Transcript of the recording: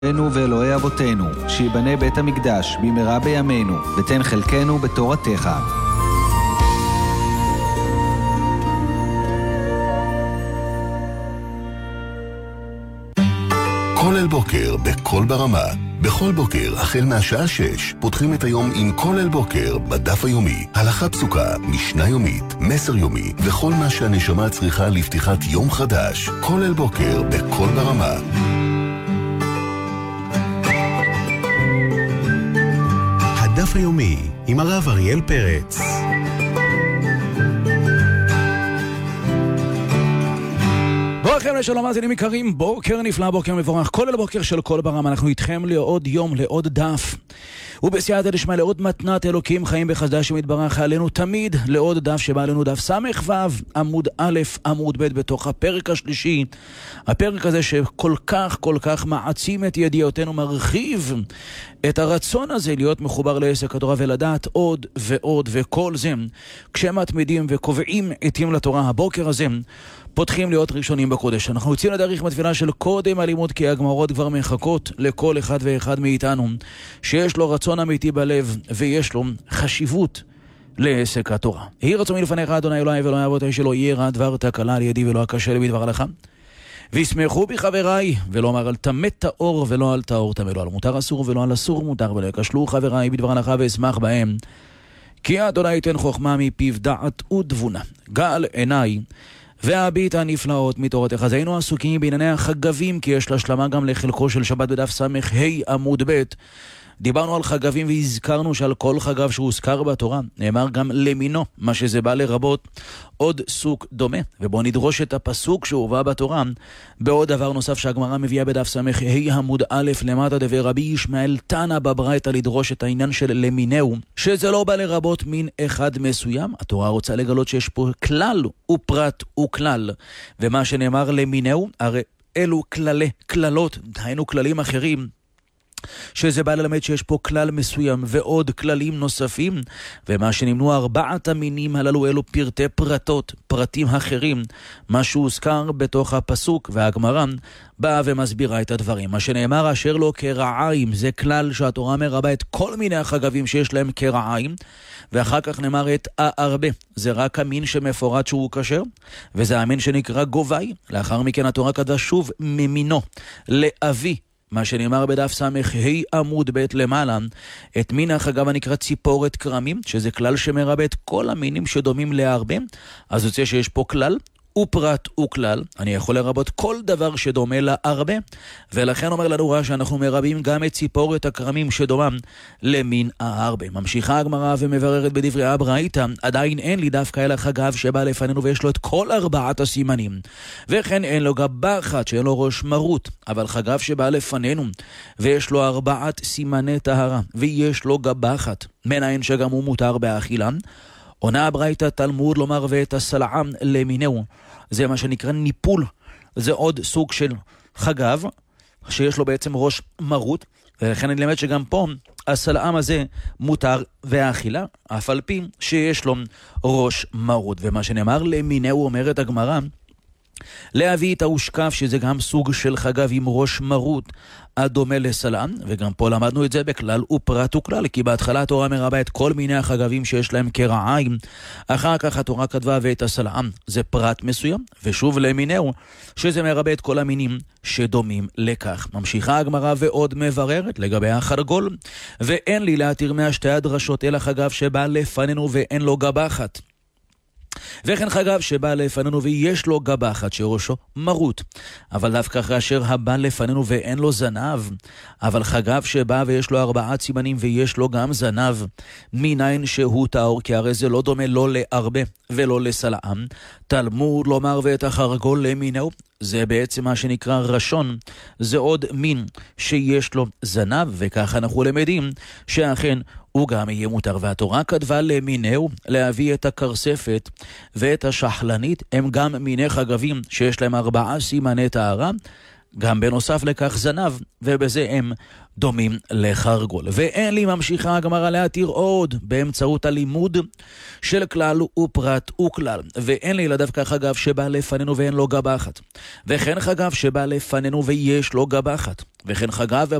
אלוהינו ואלוהי אבותינו, שיבנה בית המקדש במהרה בימינו, ותן חלקנו בתורתך. כולל בוקר בכל ברמה. בכל בוקר, החל מהשעה 6, פותחים את היום עם כולל בוקר בדף היומי. הלכה פסוקה, משנה יומית, מסר יומי, וכל מה שהנשמה צריכה לפתיחת יום חדש. כולל בוקר בכל ברמה. הדף היומי עם הרב אריאל פרץ. בוקר לשלום מאזינים יקרים, בוקר נפלא, בוקר מבורך, כולל בוקר של כל ברמה. אנחנו איתכם לעוד יום, לעוד דף, ובסייעתא דשמיא לעוד מתנת אלוקים חיים בחסדה שמתברך עלינו תמיד, לעוד דף שבא עלינו דף ס"ו עמוד א' עמוד ב' בתוך הפרק השלישי. הפרק הזה שכל כך מעצים את ידיעותינו, מרחיב את הרצון הזה להיות מחובר לעסק התורה ולדעת עוד ועוד, וכל זה כשמתמידים וקובעים עתים לתורה. הבוקר הזה פותחים להיות ראשונים בקודש. אנחנו יוצאים לדרך בתפילה של קודם הלימוד, כי הגמרות כבר מחכות לכל אחד ואחד מאיתנו שיש לו רצון אמיתי בלב ויש לו חשיבות לעסק התורה. יהי רצון מלפניך אדוני אלוהי ואלוהי אבותי, שלא יהיה רע דבר תקלה על ידי ולא הקשה לי בדבר הלכה. וישמחו בי חבריי, ולא אמר על תמת טהור ולא על טהור תמה, לא על מותר אסור ולא על אסור מותר, ולא יקשלו חבריי בדבר הלכה ואשמח בהם, כי אדוני ייתן חוכמה מפיו דעת ותבונה. גל עיניי והביט הנפלאות מתורתך. אז היינו עסוקים בענייני החגבים, כי יש להשלמה גם לחלקו של שבת בדף ס"ה עמוד ב'. דיברנו על חגבים והזכרנו שעל כל חגב שהוזכר בתורה נאמר גם למינו, מה שזה בא לרבות עוד סוג דומה. ובואו נדרוש את הפסוק שהובא בתורה בעוד דבר נוסף שהגמרא מביאה בדף ס"ה עמוד א' למטה, דבר רבי ישמעאל תנא בברייתא, לדרוש את העניין של למינהו, שזה לא בא לרבות מין אחד מסוים. התורה רוצה לגלות שיש פה כלל ופרט וכלל, ומה שנאמר למינהו, הרי אלו כללות, דהיינו כללים אחרים, שזה בא ללמד שיש פה כלל מסוים ועוד כללים נוספים, ומה שנמנו ארבעת המינים הללו אלו פרטי פרטים אחרים, מה שהוזכר בתוך הפסוק. והגמרא באה ומסבירה את הדברים. מה שנאמר אשר לו כרעיים, זה כלל שהתורה מרבה את כל מיני החגבים שיש להם כרעיים, ואחר כך נאמר את הארבה, זה רק המין שמפורט שהוא כשר, וזה המין שנקרא גובי. לאחר מכן התורה כתבה שוב ממינו לאבי, מה שנאמר בדף ס"ה עמוד ב' למעלה, את מין החגב הנקרא ציפורת כרמים, שזה כלל שמרבה את כל המינים שדומים להרבה. אז יוצא שיש פה כלל ופרט וכלל, אני יכול לרבות כל דבר שדומה להרבה, ולכן אומר לנו רש"י שאנחנו מרבים גם את ציפורת הכרמים שדומם למין ההרבה. ממשיכה הגמרא ומבררת בדברי הברייתא, עדיין אין לי דווקא אלא חגב שבא לפנינו ויש לו את כל ארבעת הסימנים, וכן אין לו גבה אחת שאין לו ראש מרות, אבל חגב שבא לפנינו ויש לו ארבעת סימני טהרה ויש לו גבה אחת, מנין שגם הוא מותר באכילה. עונה הברייתא תלמוד לומר ואת הסלעם למינהו, זה מה שנקרא ניפול, זה עוד סוג של חגב שיש לו בעצם ראש מרות, ולכן אני למד שגם פה הסלעם הזה מותר והאכילה, אף על פי שיש לו ראש מרות. ומה שנאמר למינהו, אומרת הגמרא, להביא את האושקף, שזה גם סוג של חגב עם ראש מרות הדומה לסלעם, וגם פה למדנו את זה בכלל ופרט וכלל, כי בהתחלה התורה מרבה את כל מיני החגבים שיש להם כרעיים, אחר כך התורה כתבה ואת הסלעם, זה פרט מסוים, ושוב למינהו, שזה מרבה את כל המינים שדומים לכך. ממשיכה הגמרא ועוד מבררת לגבי החרגול, ואין לי להתיר מהשתי הדרשות אלא חגב שבא לפנינו ואין לו גבה אחת, וכן חגב שבא לפנינו ויש לו גבה אחת שראשו מרות, אבל דווקא כאשר הבא לפנינו ואין לו זנב, אבל חגב שבא ויש לו ארבעת סימנים ויש לו גם זנב, מניין שהוא טהור, כי הרי זה לא דומה לא להרבה ולא לסלעם. תלמוד לומר ואת החרגול למינהו, זה בעצם מה שנקרא ראשון, זה עוד מין שיש לו זנב, וכך אנחנו למדים שאכן הוא גם יהיה מותר. והתורה כתבה למינהו, להביא את הקרספת ואת השחלנית, הם גם מיני חגבים שיש להם ארבעה סימני טהרה, גם בנוסף לכך זנב, ובזה הם דומים לחרגול. ואין לי ממשיכה הגמרא להתיר עוד באמצעות הלימוד של כלל ופרט וכלל. ואין לי דווקא חגב שבא לפנינו ואין לו גבה אחת. וכן חגב שבא לפנינו ויש לו גבה אחת. וכן חגב